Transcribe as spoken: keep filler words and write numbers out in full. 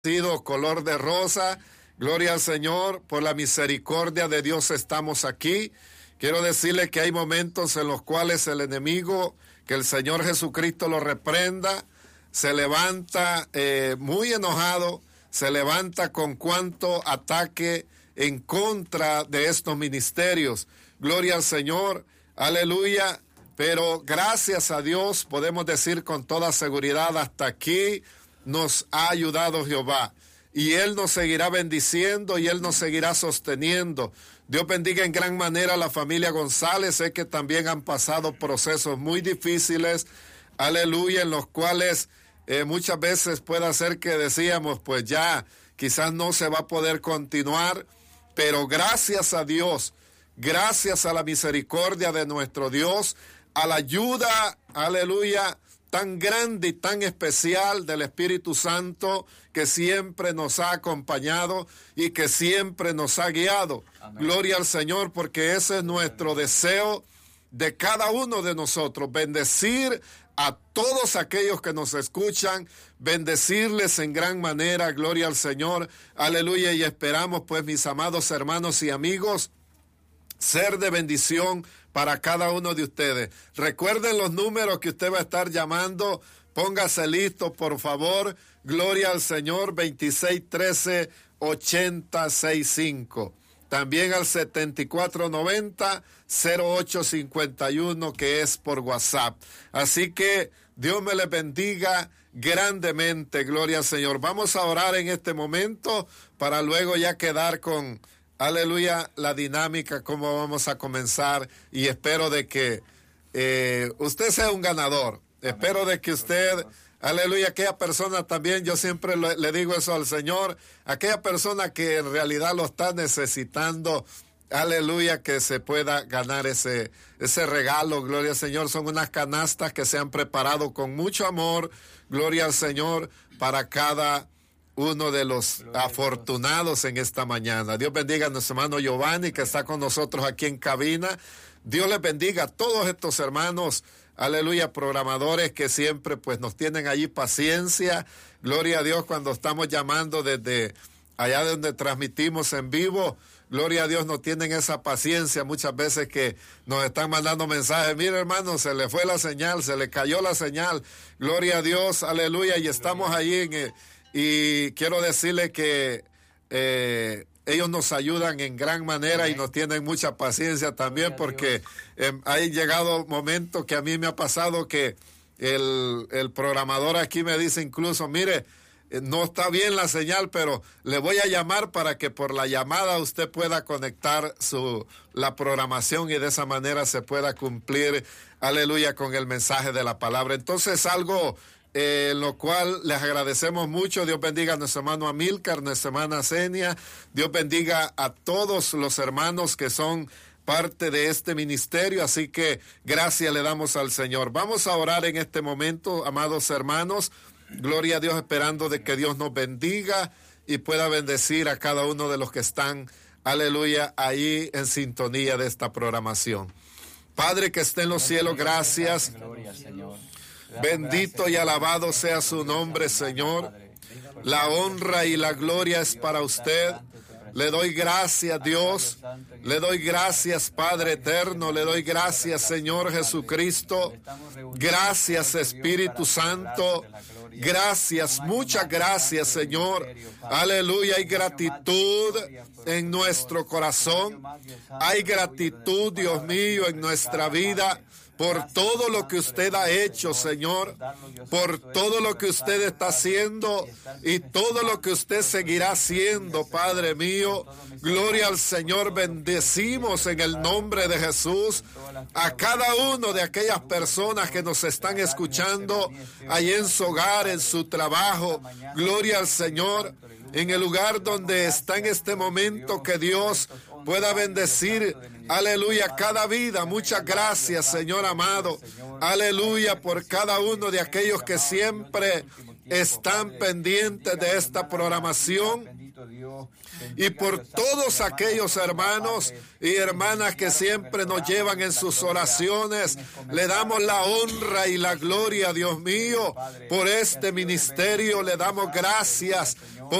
sido color de rosa. Gloria al Señor, por la misericordia de Dios estamos aquí. Quiero decirle que hay momentos en los cuales el enemigo, que el Señor Jesucristo lo reprenda, se levanta eh, muy enojado, se levanta con cuanto ataque en contra de estos ministerios. Gloria al Señor, aleluya. Pero gracias a Dios podemos decir con toda seguridad, hasta aquí nos ha ayudado Jehová. Y Él nos seguirá bendiciendo y Él nos seguirá sosteniendo. Dios bendiga en gran manera a la familia González. Sé que también han pasado procesos muy difíciles, aleluya, en los cuales eh, muchas veces puede ser que decíamos, pues ya quizás no se va a poder continuar, pero gracias a Dios, gracias a la misericordia de nuestro Dios, a la ayuda, aleluya, tan grande y tan especial del Espíritu Santo que siempre nos ha acompañado y que siempre nos ha guiado. Amén. Gloria al Señor, porque ese es nuestro deseo de cada uno de nosotros, bendecir a todos aquellos que nos escuchan, bendecirles en gran manera, gloria al Señor, aleluya, y esperamos pues, mis amados hermanos y amigos, ser de bendición para cada uno de ustedes. Recuerden los números que usted va a estar llamando. Póngase listo, por favor. Gloria al Señor, veintiséis trece ochenta sesenta y cinco. También al setenta y cuatro noventa cero ocho cincuenta y uno, que es por WhatsApp. Así que Dios me les bendiga grandemente. Gloria al Señor. Vamos a orar en este momento para luego ya quedar con... aleluya, la dinámica, cómo vamos a comenzar, y espero de que eh, usted sea un ganador. Amén. Espero de que usted, aleluya, aquella persona también, yo siempre le, le digo eso al Señor, aquella persona que en realidad lo está necesitando, aleluya, que se pueda ganar ese, ese regalo, gloria al Señor. Son unas canastas que se han preparado con mucho amor, gloria al Señor, para cada uno de los afortunados en esta mañana. Dios bendiga a nuestro hermano Giovanni, que está con nosotros aquí en cabina. Dios les bendiga a todos estos hermanos, aleluya, programadores que siempre pues nos tienen allí paciencia. Gloria a Dios, cuando estamos llamando desde allá donde transmitimos en vivo. Gloria a Dios, nos tienen esa paciencia muchas veces que nos están mandando mensajes. Mira, hermano, se le fue la señal, se le cayó la señal. Gloria a Dios, aleluya, y estamos allí en el... Y quiero decirle que eh, ellos nos ayudan en gran manera y nos tienen mucha paciencia también, porque eh, ha llegado momentos que a mí me ha pasado que el, el programador aquí me dice incluso, mire, eh, no está bien la señal, pero le voy a llamar para que por la llamada usted pueda conectar su la programación y de esa manera se pueda cumplir, aleluya, con el mensaje de la palabra. Entonces algo... Eh, en lo cual les agradecemos mucho. Dios bendiga a nuestro hermano Amílcar, nuestra hermana Zenia. Dios bendiga a todos los hermanos que son parte de este ministerio, así que gracias le damos al Señor. Vamos a orar en este momento, amados hermanos. Gloria a Dios, esperando de que Dios nos bendiga y pueda bendecir a cada uno de los que están, aleluya, ahí en sintonía de esta programación. Padre que esté en los cielos, gracias. Gloria, Señor. Bendito y alabado sea su nombre, Señor. La honra y la gloria es para usted. Le doy gracias, Dios. Le doy gracias, Padre eterno. Le doy gracias, Señor Jesucristo. Gracias, Espíritu Santo. Gracias, muchas gracias, Señor. Aleluya, hay gratitud en nuestro corazón. Hay gratitud, Dios mío, en nuestra vida, por todo lo que usted ha hecho, Señor, por todo lo que usted está haciendo y todo lo que usted seguirá haciendo, Padre mío. Gloria al Señor, bendecimos en el nombre de Jesús a cada uno de aquellas personas que nos están escuchando ahí en su hogar, en su trabajo. Gloria al Señor, en el lugar donde está en este momento, que Dios pueda bendecir, aleluya, cada vida. Muchas gracias, Señor amado, aleluya, por cada uno de aquellos que siempre están pendientes de esta programación. y por todos aquellos hermanos y hermanas que siempre nos llevan en sus oraciones. Le damos la honra y la gloria, Dios mío, por este ministerio. Le damos gracias